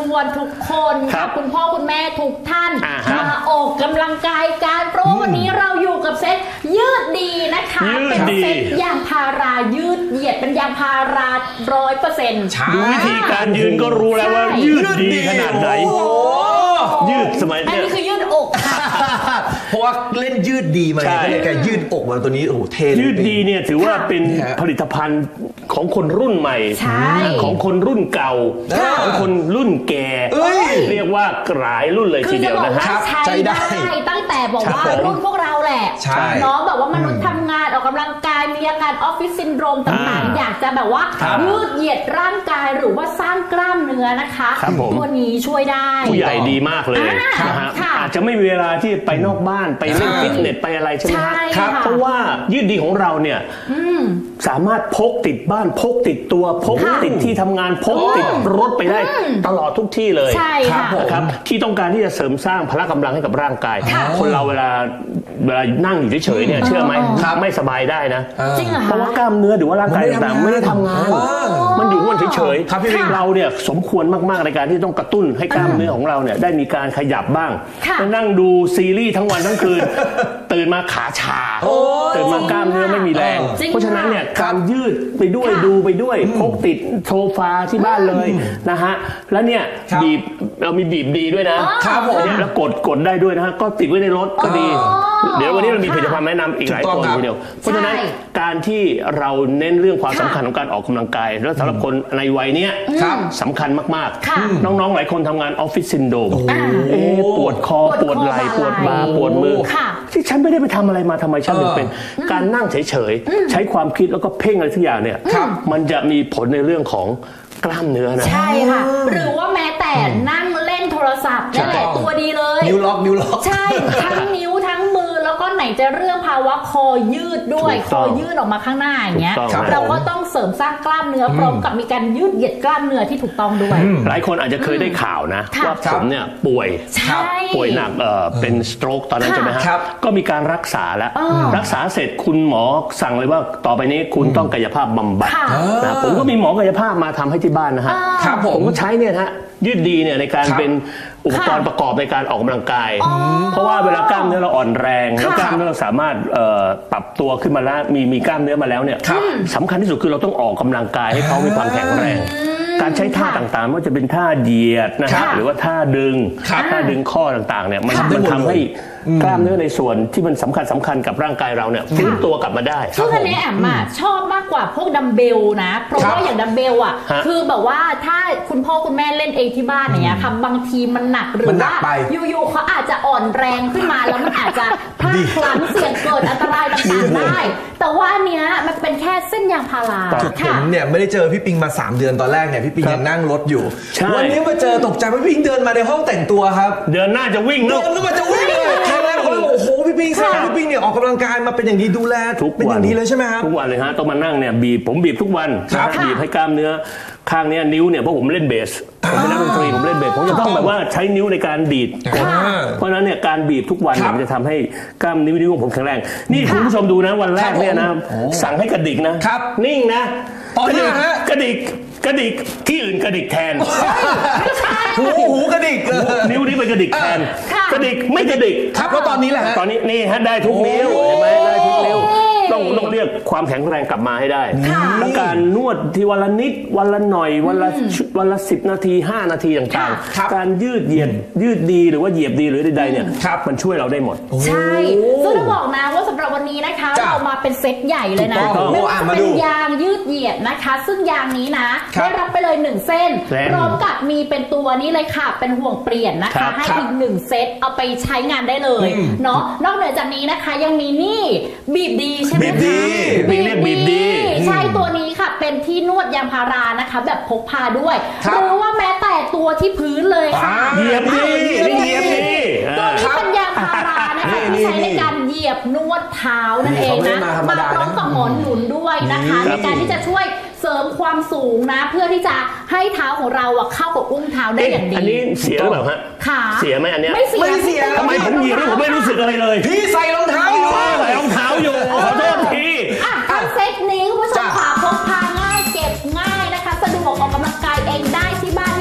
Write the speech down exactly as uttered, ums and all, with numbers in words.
วนทุกคนค่ะคุณพ่อคุณแม่ทุกท่านมาออกกำลังกายการเพราะวันนี้เราอยู่กับเซตยืดดีนะคะเป็นเซตยางพารายืดเหยียดเป็นยางพาราร้อยเปอร์เซ็นต์ดูวิธีการยืนก็รู้แล้วว่ายืดดีขนาดไหนยืดสมัยนี้อันนี้คือยืดอกเพราะว่าเล่นยืดดีมาเนี่ยแกยืดอกมาตัวนี้โอ้โหเท่ยืดดีเนี่ยถือว่าเป็นผลิตภัณฑ์ของคนรุ่นใหม่ของคนรุ่นเก่าของคนรุ่นแก่เรียกว่าหลายรุ่นเลยทีเดียวนะฮะใช้ได้ตั้งแต่บอกว่ารุ่นพวกเราแหละเนาะแบบว่ามนุษย์ทำงานออกกำลังกายมีอาการออฟฟิศซินโดรมต่างๆอยากจะแบบว่ายืดเหยียดร่างกายหรือว่าสร้างกล้ามเนื้อนะคะตัวนี้ช่วยได้ผู้ใหญ่ดีมากเลยนะฮะอาจจะไม่มีเวลาที่ไปนอกบ้านไปเล่นฟิตเนสไปอะไรใช่ไหมครับเพราะว่ายืดดีของเราเนี่ยสามารถพกติดบ้านพกติดตัวพกติดที่ทำงานพกติดรถไปได้ตลอดทุกที่เลยครับที่ต้องการที่จะเสริมสร้างพละกำลังให้กับร่างกายคนเราเวลาเวลานั่งอยู่เฉยๆเนี่ยเชื่อไหมไม่สบายได้นะเพราะว่ากล้ามเนื้อหรือว่าร่างกายต่างๆไม่ได้ทำงานมันอยู่มันเฉยๆเราเนี่ยสมควรมากๆในการที่ต้องกระตุ้นให้กล้ามเนื้อของเราเนี่ยได้มีการขยับบ้างไปนั่งดูซีรีส์ทั้งวันทั้งคืนตื่นมาขาชาตื่นมากล้ามเนื้อไม่มีแรงเพราะฉะนั้นเนี่ยการยืดไปด้วยดูไปด้วยพกติดโซฟาที่บ้านเลยนะฮะแล้วเนี่ยบีบเรามีบีบดีด้วยนะครับผมแล้วกดกดได้ด้วยนะฮะก็ติดไว้ในรถก็ดีเดี๋ยววันนี้เรามีผลิตภัณฑ์แนะนำอีกหลายตัวทีเดียวเพราะฉะนั้นการที่เราเน้นเรื่องความสำคัญของการออกกำลังกายแล้วสำหรับคนในวัยเนี้ยสำคัญมากๆน้องๆหลายคนทำงานออฟฟิศซินโดรมปวดคอปวดไหล่ปวดบ่าปวดมือที่ฉันไม่ได้ไปทำอะไรมาทำไมฉันถึงเป็นการนั่งเฉยๆใช้ความคิดแล้วก็เพ่งอะไรทุกอย่างเนี่ยมันจะมีผลในเรื่องของกล้ามเนื้อนะใช่ค่ะหรือว่าแม้แต่นั่งเล่นโทรศัพท์นี่แหละตัวดีเลยนิ้วล็อกนิ้วล็อกใช่ทั้งนิ้วทั้งมือแล้วก็ไหนจะเรื่องภาวะคอยืดด้วยคอยืดออกมาข้างหน้าอย่างเงี้ยเราก็ต้องเสริมสร้างกล้ามเนื้อพร้อมกับมีการยืดเหยียดกล้ามเนื้อที่ถูกต้องด้วยหลายคนอาจจะเคยได้ข่าวนะว่าผมเนี่ยป่วยป่วยหนักเออเป็นสโตรกตอนนั้นใช่ไหมครับก็มีการรักษาแล้วรักษาเสร็จคุณหมอสั่งเลยว่าต่อไปนี้คุณต้องกายภาพบำบัดนะผมก็มีหมอกายภาพมาทำให้ที่บ้านนะฮะผมก็ใช้เนี่ยฮะยืดดีเนี่ยในการเป็นอุปกรณ์ประกอบในการออกกำลังกายเพราะว่าเวลากล้ามเนื้อเราอ่อนแรงแล้วกล้ามเนื้อเราสามารถปรับตัวขึ้นมาแล้วมีมีกล้ามเนื้อมาแล้วเนี่ยสำคัญที่สุดคือเราต้องออกกำลังกายให้เขามีความแข็งแรงการใช้ท่าต่างๆว่าจะเป็นท่าเหยียดนะฮะหรือว่าท่าดึงท่าดึงข้อต่างๆเนี่ยมันมันทำให้กล้ามเนื้อในส่วนที่มันสำคัญสำคัญกับร่างกายเราเนี่ยฟื้นตัวกลับมาได้ซึ่งอันนี้แอมอ่ะชอบมากกว่าพวกดัมเบลนะเพราะว่าอย่างดัมเบลอ่ะคือแบบว่าถ้าคุณพ่อคุณแม่เล่นเองที่บ้านอย่างเงี้ยค่ะบางทีมันหนักหรือว่าอยู่ๆเขาอาจจะอ่อนแรงขึ้นมาแล้วมันอาจจะพลาดพลั้งเสี่ยงเกิดอันตรายต่างๆได้แต่ว่าอันเนี้ยมันเป็นแค่เส้นยางพาราผมเนี่ยไม่ได้เจอพี่ปิงมาสามเดือนตอนแรกเนี่ยพี่ปิงยังนั่งรถอยู่วันนี้มาเจอตกใจว่าพี่ปิงเดินมาในห้องแต่งตัวครับเดินหน้าจะวิ่งเนอะเดินมาจะวิ่งเลยครั้งแรกผมโอ้โหพี่ปิงแสดงพี่ปิงเนี่ยออกกำลังกายมาเป็นอย่างดีดูแลเป็นอย่างดีเลยใช่ไหมครับทุกวันเลยฮะต้องมานั่งเนี่ยบีบผมบีบทุกวันบีบให้กล้ามเนื้อข้างนี้นิ้วเนี่ยเพราะผมเล่นเบสผมเป็นนักดนตรีผมเล่นเบสผมจะต้องแบบว่าใช้นิ้วในการดีดเพราะฉะนั้นเนี่ยการบีบทุกวันมันจะทำให้กล้ามนิ้วนิ้วของผมแข็งแรงนี่คุณผู้ชมดูนะวันแรกเนี่ยนะสั่งให้กระดิกนะนิ่งนะกระดิกกระดิกกระดิกที่อื่นกระดิกแทนหูหูกระดิกนิ้วนี้ไปกระดิกแทนกระดิกไม่กระดิกครับเพราะตอนนี้แหละตอนนี้นี่ฮะได้ทุกนิ้วเห็นไหมได้ทุกนิ้วต้องต้องเรียกความแข็งแรงกลับมาให้ได้ทั้งการนวดที่วันละนิดวันละหน่อยวันละวันละสิบนาทีห้านาทีต่างๆการยืดเหยียดยืดดีหรือว่าเหยียบดีหรือใดๆเนี่ยมันช่วยเราได้หมดใช่ซึ่งต้องบอกนะว่าสำหรับวันนี้นะคะเรามาเป็นเซตใหญ่เลยนะไม่ว่าจะเป็นยางยืดเหยียดนะคะซึ่งยางนี้นะได้รับไปเลยหนึ่งเส้นพร้อมกับมีเป็นตัวนี้เลยค่ะเป็นห่วงเปลี่ยนนะคะให้อีกหนึ่งเซตเอาไปใช้งานได้เลยเนาะนอกเหนือจากนี้นะคะยังมีนี่บีบดีใช่ไหมคะบีบเรียกบีบดีใช่ตัวนี้ค่ะเป็นที่นวดยางพารานะคะแบบพกพาด้วยหรือว่าแม้แต่ตัวที่พื้นเลยค่ะเหยียบดีเหยียบดีตัวนี้เป็นยางพารานะคะที่ใช้ในการเหยียบนวดเท้านั่นเองนะมาพร้อมกับหมอนหนุนด้วยนะคะในการที่จะช่วยเสริมความสูงนะเพื่อที่จะให้เท้าของเราเข้ากับอุ้งเท้าได้อย่างดีอันนี้เสียหรือเปล่าฮะเสียไหมอันเนี้ยไม่เสียไม่เสียทำไมผมเหยียบแล้วผมไม่รู้สึกอะไรเลยพี่ใส่รองเท้าอยู่ใส่รองเท้าอยู่ขอโทษทีอ่ะเซตนี้คุณผู้ชมค่ะพกพาง่ายเก็บง่ายนะคะสะดวกออกกำลังกายเองได้ที่บ้าน